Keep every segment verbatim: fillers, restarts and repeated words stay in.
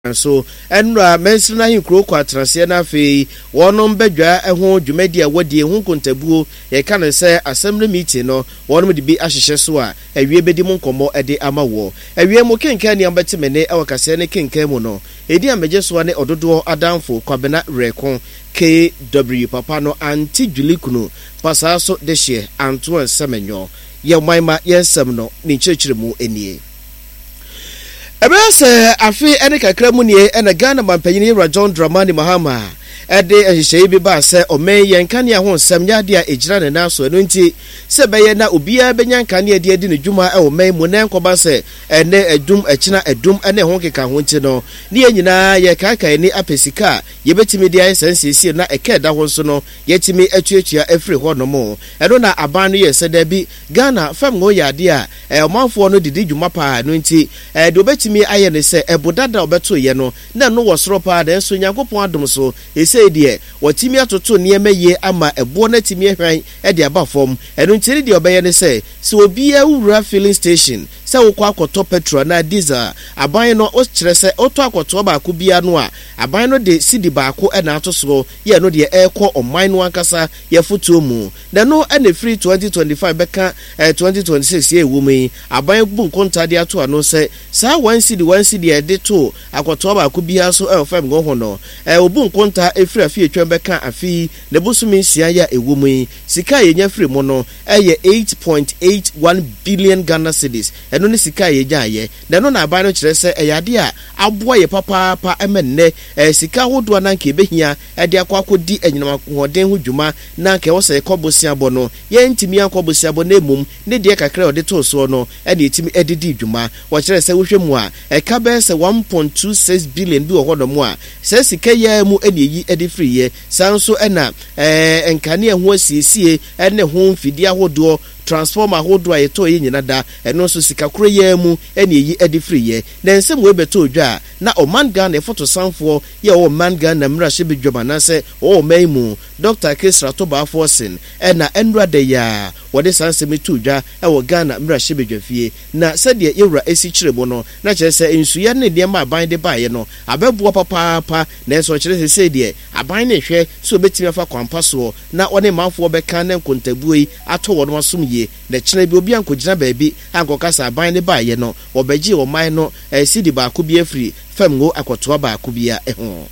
so enra mensina hin kro kwa trase na fe wonom badwa eho dwumadi a wodi hu kontabuo ye ka ne se assembly meeting no wonom de bi ahyehye so a awie bedi mu nkomo ede ama wo awie mu kenkan ni ambete mene e wakase ne kenkan mu no edi amegye so ne ododo adamfo kwabena rekon K W papa no anti julikunu pasaso de hye Antoine Semenyo ye maima yensem no ni chirechiremu enie Ebese afi ene kakra mu nie ene Ghana mampanyini Ra John Dramani Mahama ede ehye bi ba se omen yenka ne ho nsem nyade a ejira ne naso eno nti se beye na obia benyanka ne ade adi ne dwuma e omen mu ne nkoba se ene edum akina edum ene ho keka ho nti no ne nyina ye kaka ni apesika ye betimi dia sense na ekeda ho so no yetimi atuatua afri ho no mo eno na aban no ye se da bi Ghana fam ngo yade a e omanfo no didi dwuma pa no nti e de obetimi aye ne se ebodada obeto ye no na no wosoro pa da enso Nyankopon adom so ese die watimi atoto niema ye ama ebo na timi ehwan e de aba fom eno ntiri de obeye ne se se obi awura filling station se wokọ akoto petrol na diesel aban no o kire se oto akoto ba ko bia no a aban no de sidi ba ko e na atoso ye no de ekọ oman no ankasa ye foto mu na no e na free twenty twenty-five beka eh, twenty twenty-six ye wumi aban bu nkonta de ato ano se sa one city one city e de to akoto ba ko bia so e fam go ho no e obu nkonta efri afi etwa beka afi ne busumi sia ya ewumi sika ye nya free mo no e ye eight point eight one billion Ghana cedis eno ne sika ye gyaye na no na aban no kire se eyade a aboa ye papa pa emenne e sika hodo na nke behia e de akwa akodi enyinam hoden ho dwuma na nke wo se ekobosia bo no ye ntimi akobosia bo na emum ne de kakra ode to so no e de etimi edidi dwuma wo kire se wohwemu a e ka be se one point two six billion bi wo hodo mo a se sika ye mu ene yi edi free ye sanso ena eh enkane ho asiesie ene ho mfidi ahodo transformer hodo ayeto yi nyina da eno so sika kro ye mu ene yi edi free ye na nsem we beto odwa na oman Ghana e foto sanfo ye o man Ghana mra hye bedwama na se o maimu Doctor Kesra Toba Forcing ena enra de ya wode sansem to odwa e wo Ghana mra hye bedwafie na se de yewra esi kirebo no na kire se ensuya ne de ma aban de ba ye no abebo papa pa na so kire se se de aban ne hwe so betimi afa kwampa so na one manfo beka na nkontabuoi ato wono asum ye na kire bi obi ankogina baabi ankokasa aban ne ba ye no obegi wo man no e sidi ba ko bi afri fam ngo akoto ba ko bia eho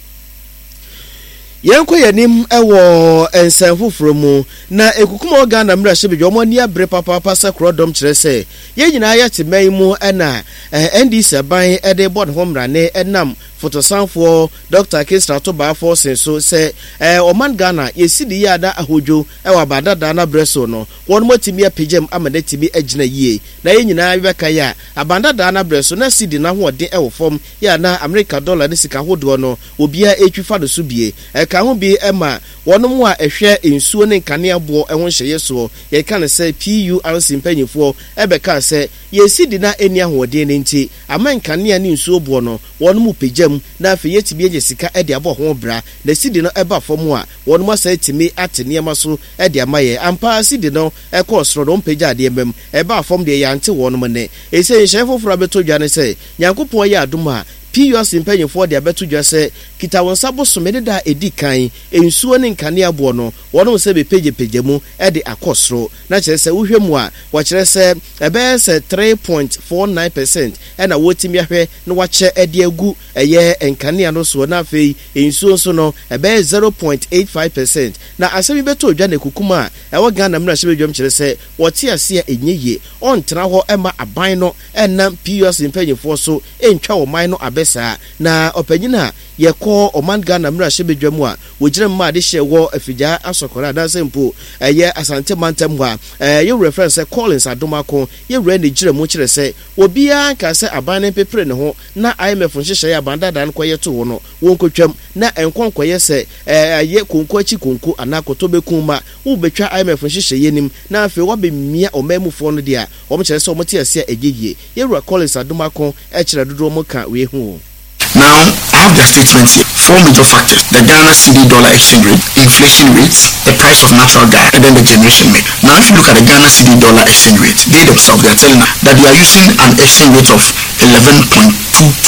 yenko yanim ewo ensan fufuro mu na ekukumo Ghana mra hye bedwo mo ni abre papa pasa krodom kire se ye nyina ya teman mu ena N D C ban e de board homra ne enam fotosanfo Doctor Kesra Toba Forcing so se eh oman Ghana yesidi yada ahojo e wa badada na breso no won motimi apegem amade timi agina yie na ye nyina beka ya abandada na breso na sidi na ho de e wo fom ya na America dollar ne sika hodo no obia etwifa do so bie e ka ho bi e ma wonom a ehwe ensuo ne nkane abo e ho hyeye so ye ka ne se P U R C mpanyifo e beka se yesidi na eni ahode ne nti amankane ne nsuo bo no wonom pegem na afi yetimi enye sika e de abo ho bra na sidi no eba fom a wonom asa etimi atene maso e de amaye ampa sidi no e ko soro no mpagya de mbem e ba fom de yante wonom ne e se nhefoforo beto dwa ne se Nyankopon ye adom a P U R C mpanyifo de abeto dwa se kita won sabo somede da edi kan ensuo ne nkane abo no wonom se be page page mu e de akosoro na kire se wohwemu a wo kire se e be se three point four nine percent e na wotimi ahwe na wa che e de agu eye nkane no so na afei ensuo so no e be zero point eight five percent na asemi beto dwa ne kukuma e wo Ghana mra hye bedwam kire se wote ase enyeye ontena ho ema aban no enam P U R C mpanyifo so entwa wo man no abesa na opanyina ye ko oman Ghana mra hye bedwam a wogire mma de hye wo afigya asokora da sempo eye asante mantam ho a ye reference Collins Adomako ye wura ne gire mu kire se obia nka se aban ne pepre ne ho na I M F nhyehyɛ ya banda dan ko ye to wo no wonkotwam na enkonko ye se ye konko achi konko anakoto bekuma wo betwa I M F nhyehyɛ yenim na afi wo be mia omamufo no dia wo kire se wo tie ase egeye ye wura Collins Adomako e kire dodo mo ka we hu. Now, I have their statement here. Four major factors: the Ghana cedi dollar exchange rate, inflation rates, the price of natural gas, and then the generation mix. Now, if you look at the Ghana cedi dollar exchange rate, they themselves they are telling us that they are using an exchange rate of eleven point two two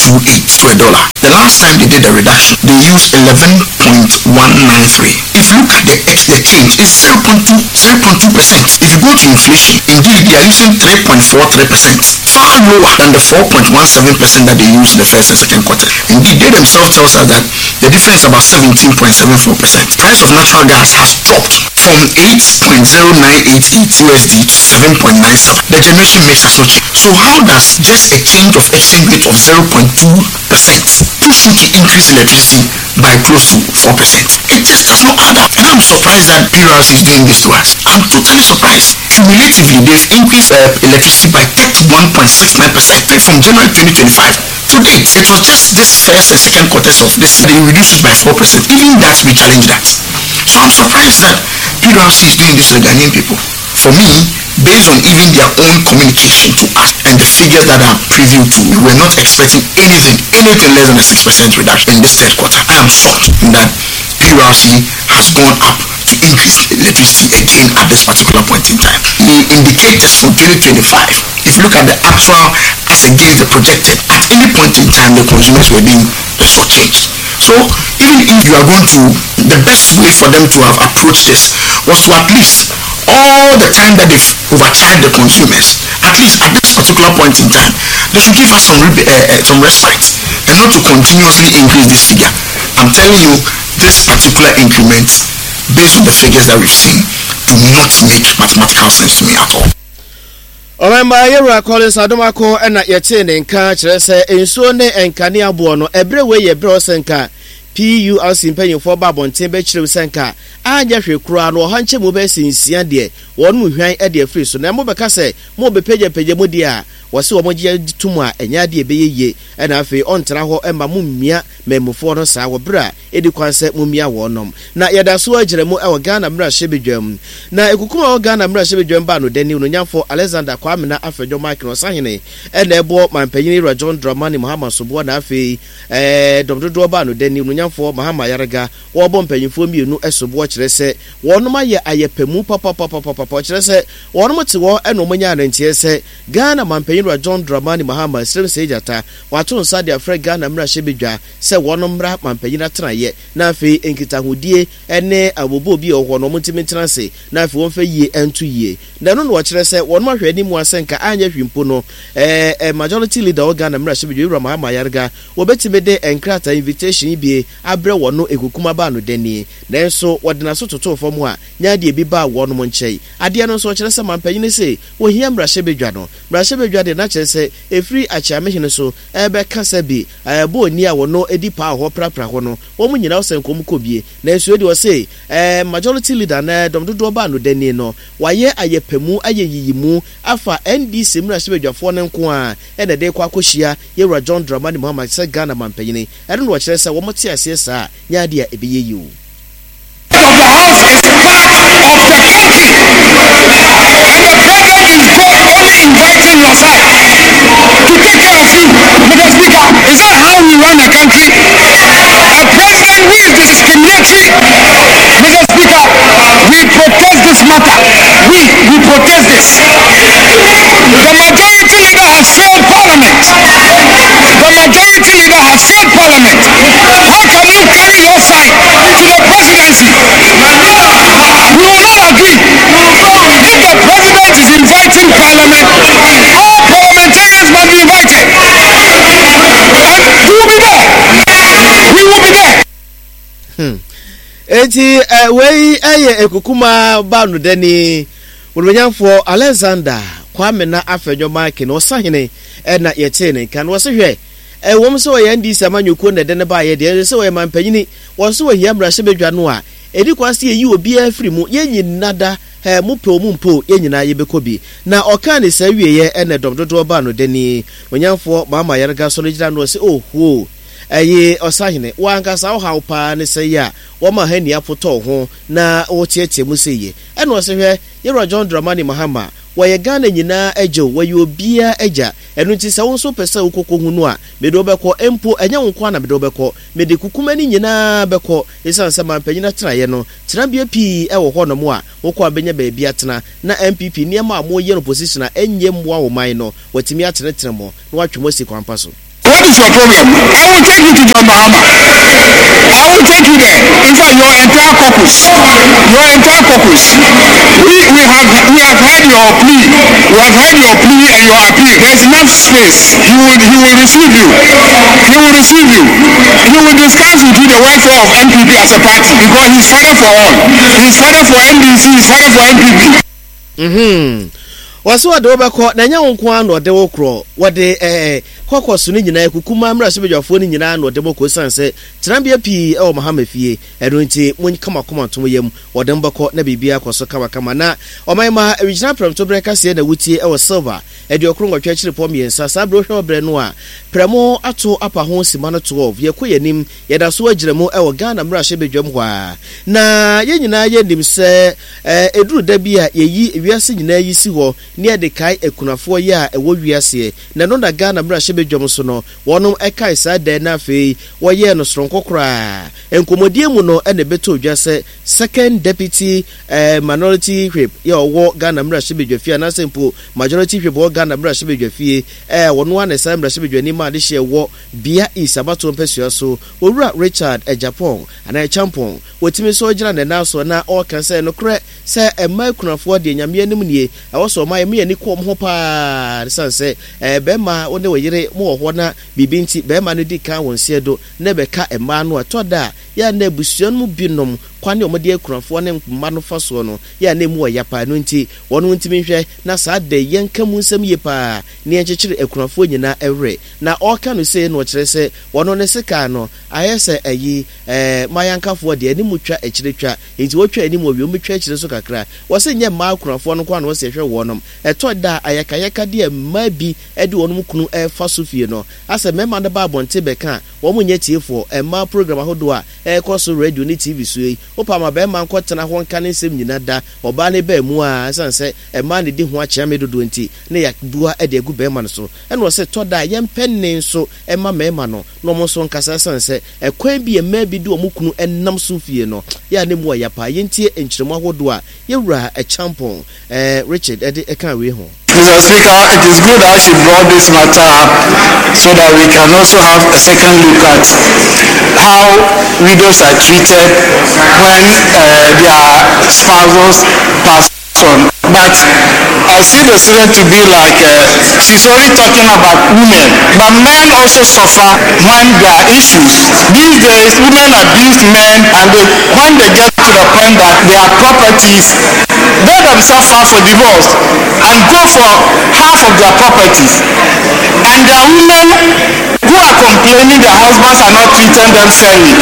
two eight to a dollar. The last time they did the reduction, they used eleven point one nine three. If you look at the the change, it's zero point two percent. If you go to inflation, indeed they are using three point four three percent, far lower than the four point one seven percent that they used in the first and second quarter. Indeed, they themselves tell us that the difference is about seventeen point seven four percent. Price of natural gas has dropped from eight point zero nine eight eight U S D to seven point nine seven. The generation mix has not changed. So how does just a change of exchange rate of zero point two percent push you to increase electricity by close to four percent? It just does not add up. And I'm surprised that P R C is doing this to us. I'm totally surprised. Cumulatively, they've increased uh, electricity by thirty-one point six nine percent from January twenty twenty-five to date. It was just this first and second quarters of this that they reduced it by four percent. Even that, we challenge that. So I'm surprised that P R C is doing this to the Ghanaian people. For me, based on even their own communication to us and the figures that are previewed to, we were not expecting anything, anything less than a six percent reduction in this third quarter. I am shocked that P R C has gone up to increase electricity again at this particular point in time. The indicators for twenty twenty-five, if you look at the actual as against the projected, at any point in time the consumers were being shortchanged. So even if you are going to, the best way for them to have approached this was to at least all the time that they've overcharged the consumers, at least at this particular point in time, they should give us some uh, uh, some respite and not to continuously increase this figure. I'm telling you, this particular increment, based on the figures that we've seen, do not make mathematical sense to me at all. Remember, you are calling Sadomako and at your chain in catch, say, in Sunday and Kania Buono, every way you bro senka. P U R C paying for Babon Timber Senka. I just crown or hunch mobes in Siandia. One move at the free. So now Mobacase, Mobe Page Pejamudia, was so much Tuma and Yadi Be ye, and I feel on Traho and Mamumia, Memofono Sawa Bra, Eduquanse Mumia Wonum. Now Yada Suajeremo our Ghana Mra Shibijum. Now Ekukuma Ghana Mra Shibijum Bano, then you know for Alexander Kwamina after your Michael Sahine, and they bought my Penny John Dramani Muhammad Subwana Fee, eh, Dom Drobano, then you know for Mahama Yaraga, or Bompe inform you no as of watch, they say, one my ye aye pemu papa papa papa papa, say, one much war and no mania and say, Ghana Mampenra John Dramani Mahama, Slim Sajata, Watun Sadia Fred Ghana Mra Shibija, say one umbra Mampena Traye, Nafi, Enkitahudie, and ne I will be or one multimitrancy, Nafi one for ye and two ye. Then on watch, they say, one more ready more senka, Anya Pimpono, a majority leader Ghana Mra Shibija Mahama Yaraga, will bet me day and crater invitation be. Abra wano ekukuma ba no deni na so wode na so toto fo mu a nya de bi ba wono mo nchei ade no so kire se mampanyine se wo hia mrahye bedwa no mrahye bedwa de na kire se efri achiame hene so ebe kasa bi ebo oni a wono edi pa ho prapra ho no wo mu nyina osenkom kobie na so edi wo se eh majority leader na dom dodo ba no deni no waye ayepemu ayeyiyimu afa N D C mrahye bedwa fo ne nko a e de de kwa kohyia Yewura John Dramani Muhammad se Ghana mampanyine e no wo kire se wo moti ase sa nyadia ebeye you of the house is part of the country, and the president is just only inviting your side to take care of you. Mister Speaker, is that how we run a country? A president who is discriminatory. Mister Speaker, we protest this matter. We we protest this. The majority leader has failed Parliament. The majority leader has failed Parliament. How can you carry your side to the presidency? We will not agree. If the president is inviting Parliament, all parliamentarians must be invited. And we will be there. We will be there. Hmm. Eti wey eye ekukuma ba no deni wonyanfo Alexander Kwamina afenyo Mike no sahene e na yete ne kan wo se hwe e wom so ye ndi samanyuko na de ne ba ye de se wo mampanyini wo so wo hia mrahye bedwa no a edi kwase yi obi afri mu ye nyinada he mu pe mu mpo ye nyina ye bekobi na oka ne sa wie ye ene domdodo ba no deni wonyanfo mama Yaraga so gira no se oho eye osahene wankasa wo hawo pa ne se ya wo ma hani apoto ho na wo tietie mu se ye ene wo se hwe Yewura John Dramani Mahama waye Ghana nyina ejo waye obia eja enu nti se wo so pese ukoko hunu a mede obekọ empo enya wonko na mede obekọ mede kukuma ni nyina bekọ esan se mampanyina traye no trambia pi e wo ho no mo a wokọ abenya ba bia tena na M P P niam a mo ye no position a enye mmoa wo man no watimi atenetere mo na watwemo si kwampa so. What what is your problem? I will take you to John Mahama. I will take you there. In fact, your entire caucus, your entire caucus. We, we have we have heard your plea. We have heard your plea and your appeal. There's enough space. He will he will receive you. He will receive you. He will discuss with you the welfare of N P P as a party because he's father for all. He's father for N D C. He's father for N P P. Mhm. Waso wade obekọ na nya wonko an ode wokro wade eh kokoso ni nyina kukuma mra sebedwafo ni nyina na ode boko sanse tinambia pi e o Mahama fie eno nti mun kama koma tom yam wade mbekọ na bibia kwaso kama kama na omanma original premto breka se na wutie e wo silver e de okro ngotwa chire pom yensa sabro hwe obre no a premo ato apa ho sima no twelve ye koyanim ye da so agiremu e wo Ghana mra sebedwam hwa na ye nyina ye nim se eh eduru da bia ye yi wiase nyina yi si ho near the kai ekunafo ya ewo wiase na no na Ghana bra shebedwom so no wonom ekai sa de na fe wo ye no soronko kra enkomodie mu no ene beto dwase second deputy eh, minority whip ya wo Ghana bra shebedwafie na sempo majority whip wo Ghana bra shebedwafie eh wono ana sa bra shebedwani ma de hye wo bia isabato mpesua so owura Richard e Japan ana champon wotimi so gira ne na so na o kan se no kre se ema ekunafo de nyame anim nie awo so ma me ni kom ho pa sanse eh bema wone weyire mo ho na bibinti bema no di kan wonse do na beka ema no atoda ya na busuan mu binom kwane omode akurafo ne mma no faso no ya na mu oyapa no nti wono ntimi hwe na sa de yenka mu nsam ye pa ne enchechire akurafo nyina ewre na oka no se no kire se wono ne seka no ayese ayi eh mayankafo de ani mutwa ekiretwa nti wotwa ani mu owi omutwa ekire so kakra wose nye ma akurafo no kwane wose hwe wonom eto da ayaka yaka de ma bi ede wonom kunu e faso fie no ase mema ne ba bonte beka wo munye tiefo e ma program ahodo a e koso radio ni T V so yi opa ma be ma nkotena ho nka ne nsem nyina da oba ne ba mu a sanse e ma ne di ho a kya me dodo nti ne ya bua e de gu be ma no so e no se to da yem penne so e ma mema no no mo so nkasa sanse e kwan bi e ma bi de wo kunu enam so fie no ya ne mu ya pa yentie enkyiremo ahodo a yewura e champon eh Richard e de e kan we ho. Mister Speaker, it is good that she brought this matter up so that we can also have a second look at how widows are treated when uh, their spouses pass on. But I see the student to be like uh, she's only talking about women, but men also suffer when there are issues. These days, women abuse men, and they, when they get to the point that their properties, they themselves file for divorce and go for half of their properties. And there are women who are complaining their husbands are not treating them fairly.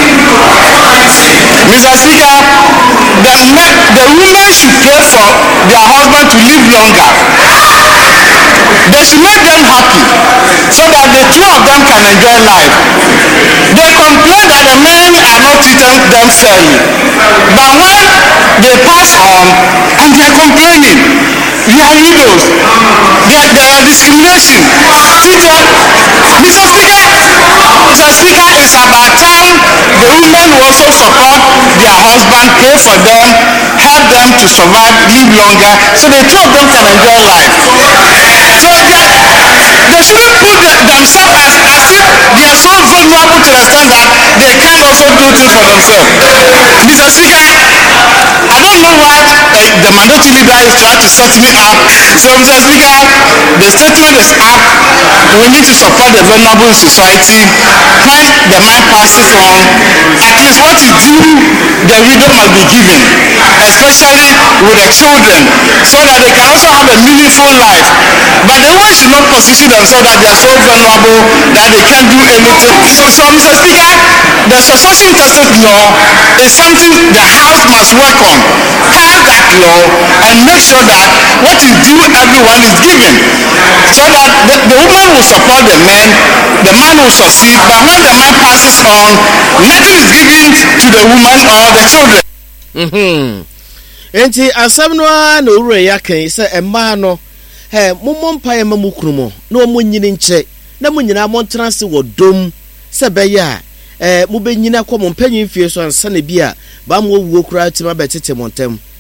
Mister Speaker, the, men, the women should pray for their husband to live longer. They should make them happy so that the two of them can enjoy life. They complain that the men are not treating them fairly. But when they pass on and they are complaining, they are widows. There, there are discrimination. Treated. Mister Speaker, Mister Speaker, it's about time the women will also support their husband, pray for them, help them to survive, live longer, so the two of them can enjoy life. So they, they shouldn't put the, themselves as, as if they are so vulnerable to the extent that they can't also do things for themselves. Mister Speaker, I don't know why uh, the minority leader is trying to set me up. So Mister Speaker, the statement is up. We need to support the vulnerable in society. When the man passes on, at least what is due, the widow must be given, especially with the children, so that they can also have a meaningful life. But the women should not position themselves that they are so vulnerable that they can't do anything. So, so Mister Speaker, the succession justice law is something the House must work on. Have that law and make sure that what is due everyone is given, so that the, the woman will support the man, the man will succeed, but when the man passes on, nothing is given to the woman or the children. Mhm. Enti asam no a na owure ya kan se emma no he mommo mpae ma mukrumo na omo nyini nche na munyina montran se wodom se beye a eh mu benyina kwom mpanyin fie so ansa na bia ba mo wuo kura tima betete montem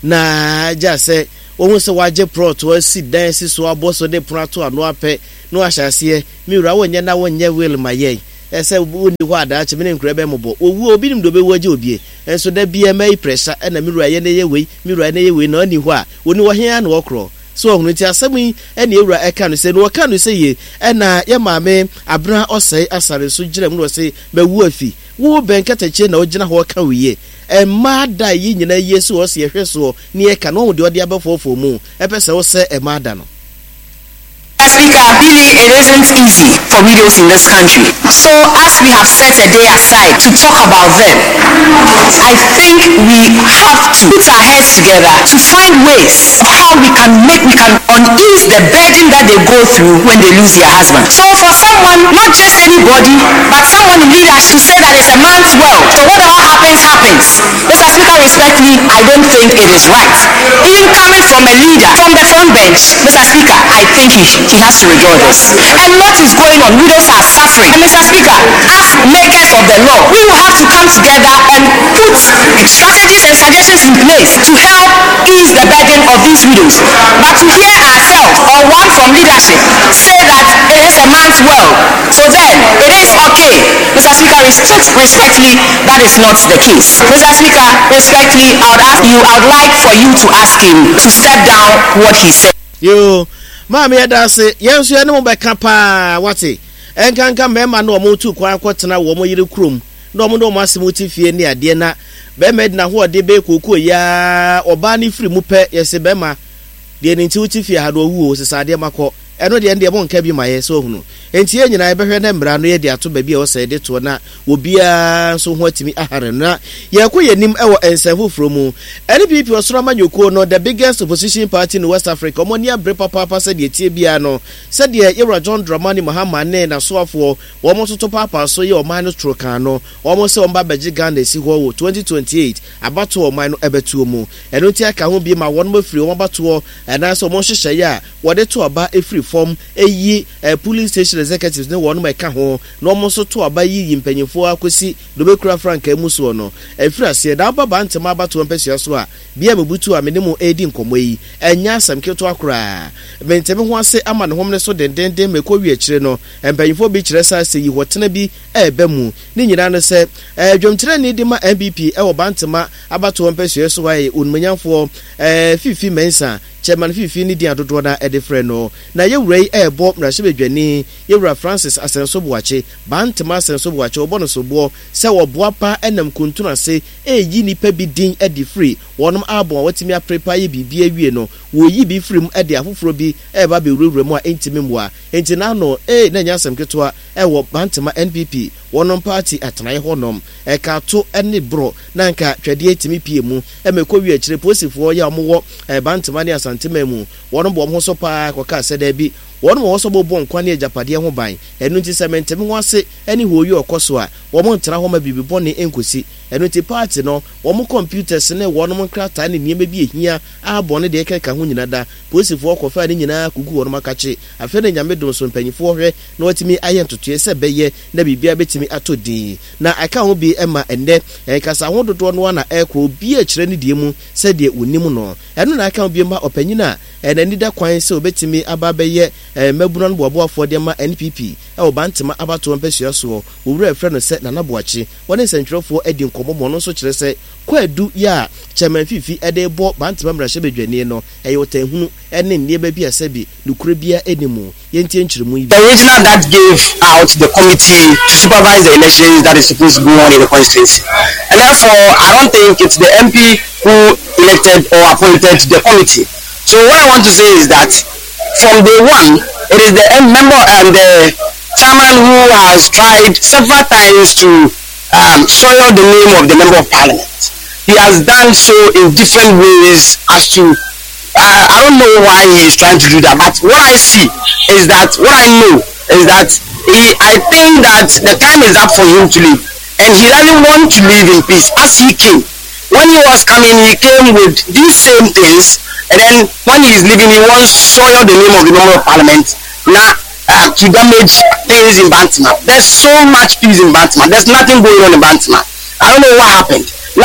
na ja se ohun se waje prot wa si dan si so aboso de prato ano ape no ahyase mi wura wonye na wonye will maye ese woni ho ada che me nkura be mobo owu obi nim do be waje obie enso da bia mai pressure na mi wura ye na ye wei mi wura na ye wei na oni ho a oni wo hia na wokro so ohun ti asemi ene ewura eka no se no waka no se ye na ye maame abra osai asare so gire mu no se bawu afi wo benkatache na ogina ho ka wiye e mada yi nyina yesu o se yehwe so ni e ka no de ode abafofo mu e pese wo se e mada no. Speaker, really it isn't easy for widows in this country. So as we have set a day aside to talk about them, I think we have to put our heads together to find ways of how we can make, we can unease the burden that they go through when they lose their husband. So for someone, not just anybody, but someone in leadership to say that it's a man's world. So whatever happens, happens. Mister Speaker, respectfully, I don't think it is right. Even coming from a leader, from the front bench, Mister Speaker, I think he, he has to withdraw this. And what is going on? Widows are suffering. And Mister Speaker, as makers of the law, we will have to come together and put strategies and suggestions in place to help ease the burden of these widows. But to hear ourselves or one from leadership say that it is a man's world, so then it is okay. Mister Speaker, respect, respectfully, that is not the case. Mister Speaker, respectfully, I would ask you, I would like for you to ask him to step down what he said. You Mama yada se yenso ye ne mo beka pa wate enkanka mema na omo tu kwa kwotena wo mo yire krom na omo no mo asemu ti fie ni ade na be med na ho de be kokuo ya oba ni firi mu pe yese be ma de ni ti uti fie ha do wu o sesa de makọ eno de ende mo nka bi maye so hunu enti e nyina be hwe na mbra no ye de ato ba bi e o se de to na obia so ho atimi ahare na ye ko yenim e wo ensafu fromu N P P osoro manyoko no the biggest opposition party in West Africa omo ni abre papa papa se de tie bia no se de Ira John Dramani Mahama ne na soafo wo mo toto papa so ye o man no trokan no wo mo se o mba beji Ghana si ho wo twenty twenty-eight abato o man no ebetu mu eno ti aka ho bi ma won mo firi o mabato e na so mo hyehyɛ ya wo de to aba efiri form eyi police station executives ne won mo eka ho no mo so to aba yi mpanyefo akosi dobekura frank emuso no efiri ase da baba ntema abato mpesua so a bia mebutu a menemo edi nkomo yi enya asam keto akora menteme ho ase ama ne homne so dendenden meko wi akire no mpanyefo bi kire sa se yi hotena bi ebe mu ni nyina no se dwomkire ni di ma M B P e wo bantema abato mpesua so wae onmanyamfo eh fifi mensa chairman fifi ni di adodo na edefre no na yewrei ebo mrashebedwani yewra Francis Asenso Boache bantema Asenso Boache obo no sobo se wo boapa enam kuntuna se eyi nipa bi din edi free wonom abo watimi aprepaye bibia wie no wo yi bi free mu edi afoforo bi e ba be wurewure mu a entimi mwa enti na no eh na nyasem ketoa e wo bantema N P P wonom party atenaye honom e ka to ene bro na nka twade etimi pie mu e mekọ wi akire posifo ya omwo e bantema ne asantema wonom bo ho so pa kwaka se da bi wonom wo so bo nkwane ajapade ho ban enu nti sementem ho ase ene hoyi okoso a womo ntera ho ma bibi ne enkosi enu nti party no womo computers ne wonom nkrata ne niema bi ehia abo ne de keka ho nyina da posifo okofa ne nyina kugu wonom akache afa ne nyame dom so mpanyifo hwe na watimi ayentoto se beye na bibia betimi atodi na aka ho bi ema ende enkasa ho dodo no na ekwo bi a kire ne die mu se de onim no enu na aka ho bi ma opanyina enani da kwan se obetimi aba beye mabuna no boaboafo de ma N P P e obantema abato mpesua so owura efre no se Nana Boache woni sentwerefo edi nkomomo no so kire se kwadu ya chairman fifi ede bo bantema mrashebedwani no eyo tanhunu ene nieba bi asabi nukure bia enimu yentie nchiremu the original that gave out the committee to supervise the elections that is supposed to go on in the constituency, and therefore I don't think it's the M P who elected or appointed the committee. So what I want to say is that from day one, it is the member and the chairman who has tried several times to um, soil the name of the member of parliament. He has done so in different ways as to, uh, I don't know why he is trying to do that, but what I see is that, what I know is that he, I think that the time is up for him to leave, and he doesn't want to leave in peace as he came. When he was coming, he came with these same things, and then when he is leaving, he wants to soil the name of the member of parliament now uh, to damage things in Bantama. There's so much peace in Bantama. There's nothing going on in Bantama. I don't know what happened. Now,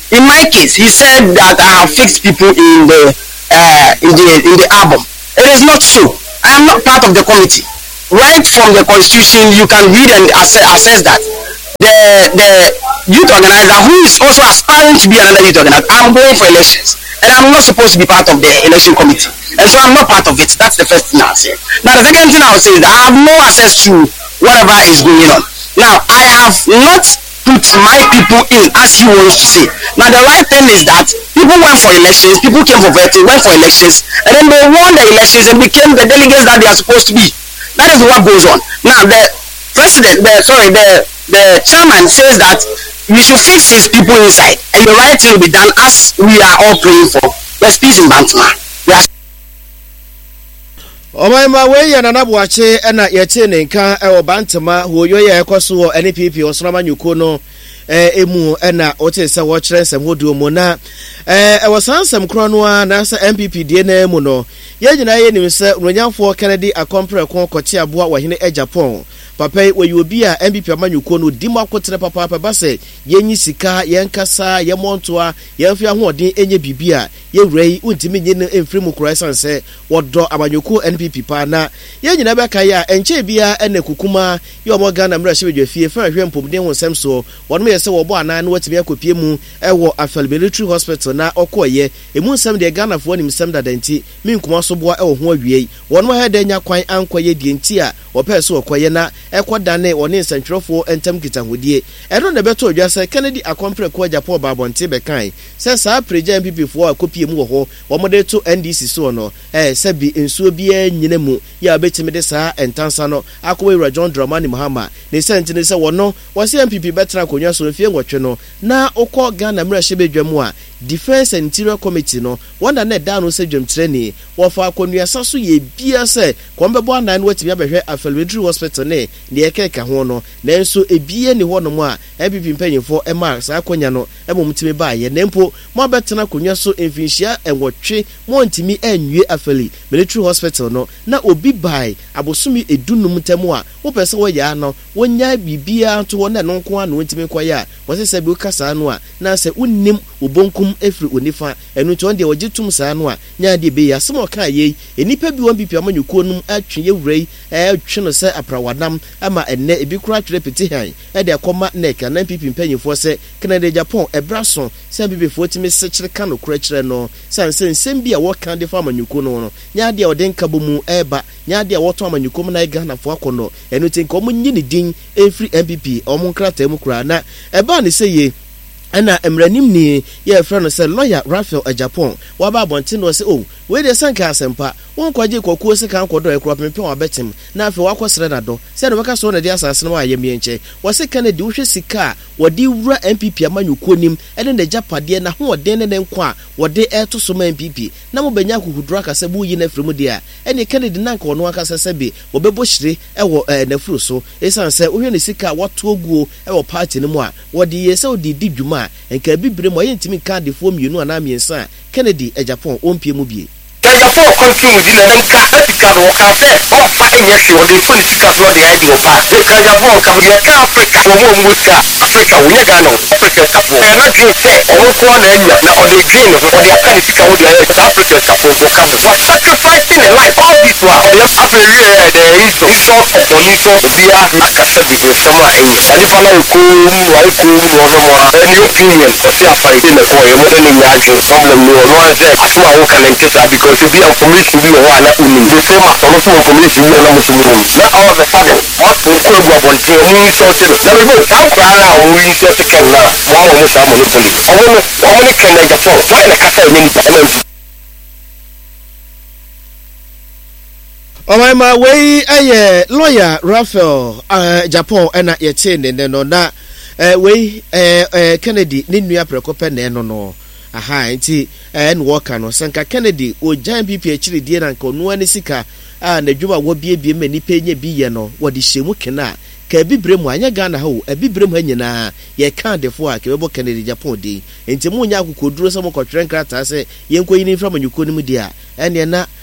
In my case, he said that I have fixed people in the uh, in the in the album. It is not so. I am not part of the committee. Right from the constitution, you can read and assess, assess that the the youth organizer, who is also aspiring to be another youth organizer, I'm going for elections, and I'm not supposed to be part of the election committee, and so I'm not part of it. That's the first thing I'll say. Now, the second thing I'll say is that I have no access to whatever is going on. Now, I have not put my people in as he wants to say. Now, the right thing is that people went for elections, people came for voting, went for elections, and then they won the elections and became the delegates that they are supposed to be. That is what goes on. Now, the president, the sorry, the the chairman says that we should fix his people inside, and the right thing will be done as we are all praying for. There's peace in Bantama. Omaima we ya nana buache ena yete ne nka e Bantama hoyo ya ekoso wo N P P osrama nyuko no eh emu ena ote se wo kire nsem hodu mu na eh e wasansem kro no a na se N P P die na emu no ye nyina ye nim se nonyamfo Kennedy Akompre kon kote aboa wahene e Japan papa we obi a M P P amanyuko no di makotere papa papa se yenyi sika yenkasa ye montoa yemfi ahoden enye bibia ye wrei untimi nyi no emfiri mu kura sanse wodo amanyuko N P P pa na ye nyina beka ya enche bia ene kukuma ye omoga na mra hwedwe fie fa hwe mpomden ho nsem so wonme ye se wo bo anan no watimi akopie mu ewo Afel Military Hospital na okoye emu nsem de Ghana fo nim nsem dadanti minkuma so bo ewo ho awie wonmo ha da nya kwan ankoye die nti a opese okoye na ekodane woni nsantwerofo entem kitahodie eno ne beto odwase Kennedy Akompre ko Japan babonte bekan se sa preja M P P fo akopie mu wo ho womode to N D C so no eh sebi ensuo bia nyina mu ya betime de sa entansa no akowura John Dramani Mahama ne sentine se wono wose M P P betra konwa so fie nwotwe no na okọ Ghana mra hyebedwamu a Defense and Interior Committee no wanda na da no se dwemtreni wo fa akonua saso ye bia se kombebo anan watimi abehwe Afel Military Hospital ne ne ekeka ho no nanso ebie ne ho no mu a M P P mpanyefo ema sa akonya no emomtime ba ye nempo mo abetena konwa so emfinhia enwotwe mo ntimi anwie Afel Military Hospital no na obi bai abosumi edunum temu a wo pese wo ya no wonya bibia to wo na no nko anu ntimi kwaya wo se se bi kasa no a na se unnim obonkum efri onifa enu to nde ogitum saa no a nya de be ya smo ka ye enipa bi won bi pia manyuko num atwe ye wrei e atwe no se aprawadam ama enne ebi kura twere peti han e de akoma neka na pipi mpanyefo se Kennedy Japan ebraso se bibefo timi sekire ka no kura kire no sanse nsem bi a wo kan de fa manyuko no no nya de oden kabomu eba nya de woto amanyuko mu na Ghana fo akono enu tin ko munyi ni din efri M P P omun krata mu kura na eba ne se ye ana emranim ni ye friend no say lawyer Raphael a Japan wa ba bontin no say oh we dey sanka asempa won kwaje kokuo se kan kodo e kropempe wa betim na afi wa kwosere na do say no beka so na dey asase no aye mienche wo se Kennedy wo hwe sika wo di wura M P P amanyuko nim e ne japade na ho den ne nko a wo de e to so ma M P P na mo benya kokudura kasa bu yi na fremu dia e ne Kennedy nanka wono akasa sebe wo bebo hire e wo na furu so e san say wo hwe ne sika wo to oguo e wo party ne mu a wo di ye se wo di di dwuma enka bibire mo yentimi ka de fo mienu ana miensa Kennedy e Japan ompie mu bie Japan country within the nka Africa no ka say o fa enyesi o dey full sika so dey hide o pa e ka Japan ka dey ka Africa wo mo mu ka Africa wo ye Ghana Africa ka po e na tin say o ko na enya na o dey green o dey aka ni sika wo dey Africa ka po go ka for sacrificing a life all this wa o dey Africa here there is so so for you so be a akasa bi go so ma enyi ani fa na ko mu wa ko mu no no ma any opinion o say afaite na ko e mo dey nya age problem no no say asma wo kan nkesa because to be a community we are not uni the same as all of community we are not muslim na all the father what to go go on to we so to na we go how cry now we so to can na mo mo sa mo to ni o mo o mo can na Japan why na kasa ni Japan Omaima we aye lawyer Raphael uh, Japan ena yete ne no na uh, we uh, Kennedy ni nua prekope ne no no aha nti en worker no sanka Kennedy o Jan P P achiri die na nka no ani sika a na dwuma wo bie bie mani penye bi ye no wo de hyemu kena ka bibre mu anya Ghana ha o bibre mu anyina ye kan defo a ka bebo Kennedy Japan di nti mu nya akokoduro se mo kotwere nkrata se ye nkoyi ni fra manyuko ni mu dia ene na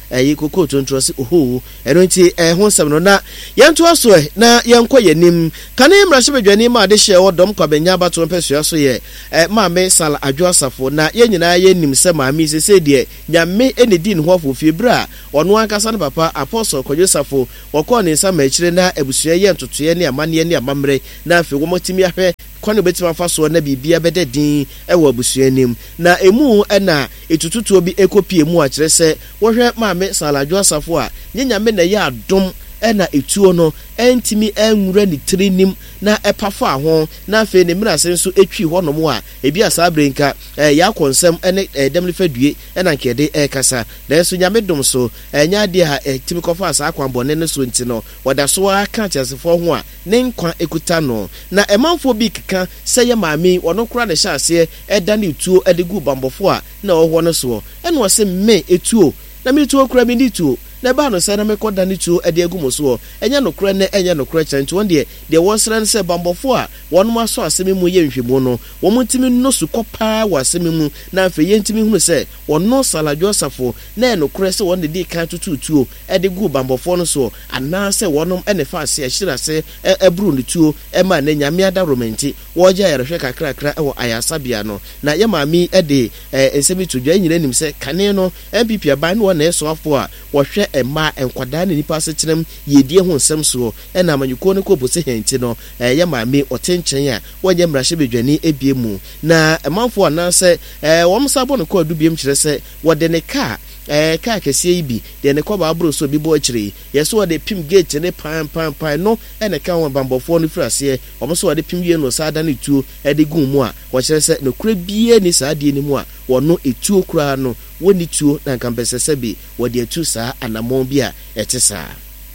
ɛyi koko tontro se oho ɛno nti ɛho nsɛm no na yɛnto aso ɛ na yɛnkɔ yɛnim kane mmarahyɛ badwani ma ade hyɛ wɔ dɔm kwabenya bato mpɛsua so yɛ ɛ maame sala adwo asafo na yɛn nyinaa yɛnim sɛ maame sese deɛ nyame ɛne di ne ho afofie bra ɔno ankasa ne papa apostle kwadwo safo wɔkɔ ne nsa ma akyire na abusua yɛ ntotoɛ ne amanneɛ ne amammerɛ na afei wɔmɔtimi ahwɛ kwane betima fa so na bibia bɛda din ɛwɔ abusua nim na emu ɛna etututuo bi ekopie mu a kyerɛ sɛ wɔhwɛ maame sala adwo asafo a nyanyame na yɛ adom ɛna etuo no ɛntimi ɛnwura ne tiri nim na ɛpafa ho na afei ne mmerase nso etwi hɔ nom a ebi asa abrenka ɛyɛ akɔnsɛm ɛne ɛdɛm lefa due ɛna nkɛde ɛkasa na nso nyame dom so ɛnya ade a ɛtimi kɔfa asa akwanbɔne ne so nti no wɔda so aka kyɛsefo ho a ne nkwa ekuta no na ɛmanfo bi keka sɛ yɛ maame wɔno kora ne hyɛ ase ɛda ne tuo ɛde gu bambɔfo a na ɔwɔ no so ɛna wɔsɛ me etuo na me tuo kora me ni tuo na ba no sɛ na me kɔda ne tuo ɛde agu mo so ɛnya no kora ne ɛnya no kora kyɛn nti wɔn deɛ deɛ wɔsrɛ no sɛ bambɔfo a wɔn mo aso asɛm mu yɛ nhwɛmu no wɔn ntimi no so kɔpaa wɔ asɛm mu na afei yɛ ntimi hunu sɛ wɔn no saladwo safo na ɛno kora sɛ wɔn de di kan tututuo ɛde gu bambɔfo no so anaa sɛ wɔn ɛne fa ase ɛhyira sɛ ɛburu ne tuo ɛma ne nyame ada romanti wɔgya yɛrehwɛ kakrakra ɛwɔ ayasabea no na yɛ maame ɛde nsɛm to dwa nyina nim sɛ kane no M P P aban no na ɛso afo a wɔhwɛ ɛma nkwadaa ne nipa asekyerem yɛdie ho nsɛm so ɛna amanyuko ne kɔ bose hɛnti no ɛyɛ maame ɔtenkyɛn a wɔnyɛ mmarahyɛ badwani ebie mu na ɛmanfo anaasɛ ɛɛ wɔn sa bɔ ne kɔ adu biem kyerɛ sɛ wɔde ne kaa eh ka kɛseɛ yi bi de ne kɔba abro so bi bɔ akyire yɛso wɔde pim gate ne pan pan pan no ɛna ka wɔn bambɔfoɔ no firi aseɛ wɔn so wɔde pim wie no saa da ne tuo ɛde gu mu a wɔkyerɛ sɛ no kura bie ni saa die ne mu a wɔno etuo kura no wɔni tuo na nkampɛsɛ sɛ bi wɔde atu saa anamɔn bi a ɛte saa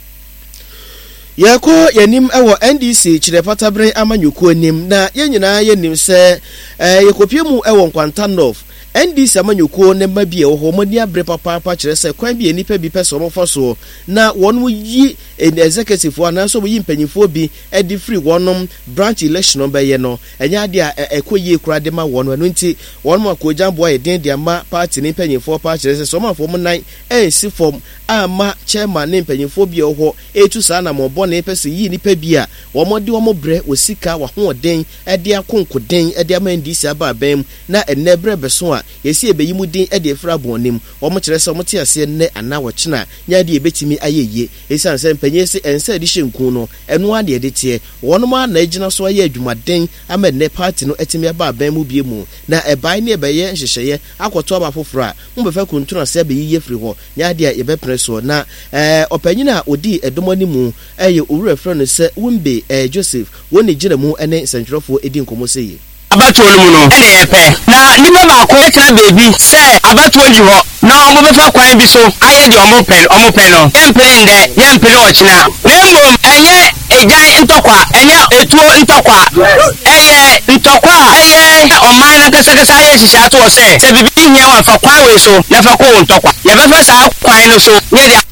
yɛkɔ yɛnim ɛwɔ N D C kyerɛ patabere amanyɔkuo nim na yɛn nyinaa yɛnim sɛ eh yɛkɔpie mu ɛwɔ Nkwanta North N D C amanyɔkuo ne ma bi ɛwɔ hɔ mo ni abre papa pa kyerɛ sɛ kwan bi enipa bi pɛ sɛ ɔmo fa so na wɔn mo yi executive fo anaso mo yi mpanyinfo bi ɛdi free wɔnom branch election no bɛyɛ no ɛnya ade a ɛkɔ yie kura de ma wɔn no nti wɔn mo akɔgya boa yɛ den de ama party ne mpanyinfo pa kyerɛ sɛ sɔmafo mo nan ɛnsi fam ama chairman ne mpanyinfo bi ɛwɔ hɔ etu saa na mo bɔ ne pɛ sɛ yi nipa bi a wɔn mo de wɔn mo brɛ wɔ sika wɔ hoɔden ɛde akonkoden ɛde ama N D C aba abɛm na ɛnɛ brɛ bɛso a yesi ebeyi mu din ɛde efra abonim wɔn kyerɛ sɛ wɔn te ase ne ana wɔkyena nya de ebetimi ayɛ yie esan sɛ mpanyɛ sɛ ɛnsa de hyenkun no ɛno ade de teɛ wɔn mo ana egyina so ayɛ adwumaden ama ne party no etimi aba abɛn mu bie mu na ɛban ne ɛbɛyɛ nhyehyɛeɛ akɔtɔ aba foforo a mo bɛfa kuntuna sɛ ɛbɛyi yie firi hɔ nya de a yɛbɛpere so na ɛɛ ɔpanyin a odi ɛdɔm animu ɛyɛ owura frɛ no sɛ Wumbe ɛɛ Joseph wɔn ne gyina mu ɛne nsɛntwerɛfoɔ edi nkɔmɔ sɛ yie abatuo no mu no ɛna yɛpɛ na nipa baako ɛkyerɛ beebi sɛ abatuo gyi hɔ na ɔmo bɛfa kwan bi so ayɛ deɛ ɔmo pɛ ɔmo pɛ no yɛmpere ndɛ yɛmpere ɔkyena na mmom ɛnyɛ egyan ntɔkwa ɛnyɛ etuo ntɔkwa ɛyɛ ntɔkwa a ɛyɛ ɔman na kasakasa ayɛ hyehyɛ ato wɔ sɛ sɛ bibi hia wɔn fa kwan wei so na fa kɔ wɔn ntɔkwa yɛbɛfa saa kwan no so nyɛ deɛ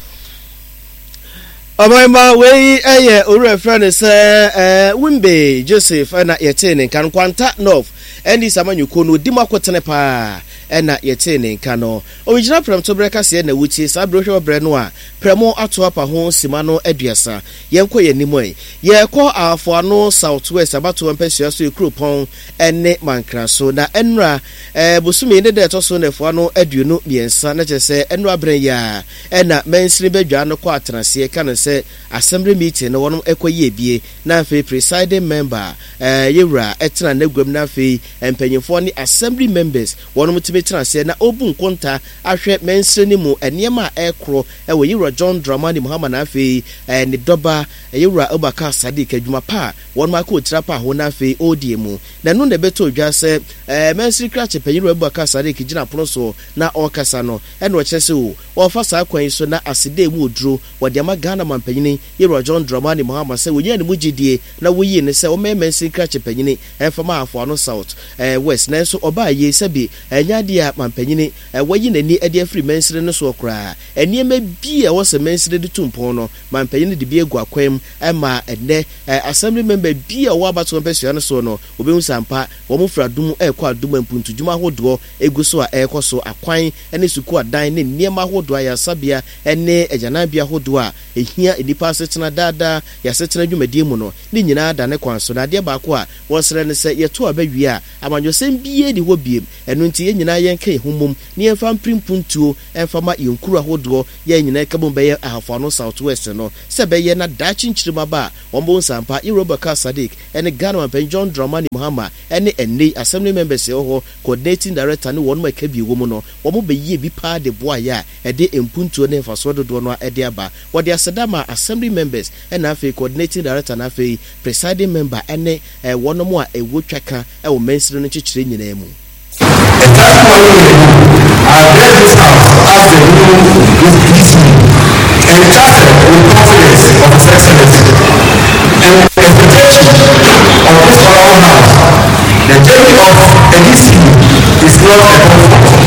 Omaima wei eye owura frɛ ne sɛ eh Wumbe Joseph na yɛte ne kan Nkwanta North ɛni samanyuko no di makotene pa ɛna yɛte ne kan no ogyina prem to breka se na wuti sa brohwe bre no a premo ato apa ho sima no aduasa yɛnkɔ yɛnim ai yɛkɔ afo ano Southwest abato mpɛsua so ekropon ɛne mankra so na ɛnra eh bosumi ne de to so na fo ano aduonu miensa na kyerɛ sɛ ɛnra bren ya ɛna mensiri badwa no kɔ atenase ka no sɛ assembly meeting no wonom ekoye bie na afei presiding member eh yewura etena na gwam na afei empanyefo ne assembly members wonom timi tena se na obu nkonta ahwe mensre ni mu enema ekro ewo yewura John Dramani Muhammad na afei eh ne doba yewura Obaka Sadiq adwuma pa wonom akọ tira pa ho na afei odie mu na no na beto dwa se eh mensre krache panyewura Obaka Sadiq gina pono so na okasa no ene o kyese o o fa sa kwan so na aside mu oduro wode ama Ghana panyini yero John Dramani Muhammad say wonya ne mugidie na woyi ne say o memmen secret panyini efama afo no south eh west na so oba ye sabi enya dia mampanyini e wayi nani ade afri mansire no so kra eniema bi e wo se mansire de tumpon no mampanyini de bi egu akwam e ma ene assembly member bi e wo abato mpesua no so no obehu sampa wo mo fra dum e kwa dum ampuntu djuma hodo egu so a e koso akwan ene suku adan ne niema hodo ya sabia ene ejana bia hodo a ehia edipa setena dada ya setena dwumadie mu no ne nyina da ne kwan so na de ba ko a wo sere ne se yeto abawie a amanyosem biye di ho biem eno nti ye nyina yen kan humum ne emfa mprimpuntuo emfa ma yenkuru ahodo ye nyina kabon beye ahafano south west no se beye na da chinchirima ba wombo nsampa Irobaka Sadiq ene Ghana man John Dramani Mahama ene ene assembly members ho coordinating director ne wonu makabi wo mu no womo beye bi pa de boa ya ede empuntuo ne mfaso dodo no ede aba wode asedama assembly members ene afi coordinating director na afi presiding member ene e wono mu a ewo twaka e wo mensire no chichire nyina mu. I address this house as the rule is peaceful, entrusted with confidence of His Excellency, and expectation of this honorable house. The journey of a D C is not a comfort.